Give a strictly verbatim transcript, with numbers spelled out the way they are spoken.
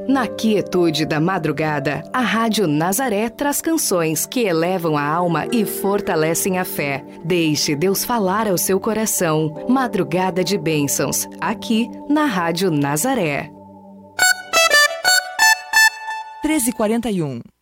Na quietude da madrugada, a Rádio Nazaré traz canções que elevam a alma e fortalecem a fé. Deixe Deus falar ao seu coração. Madrugada de Bênçãos, aqui na Rádio Nazaré. treze e quarenta e um.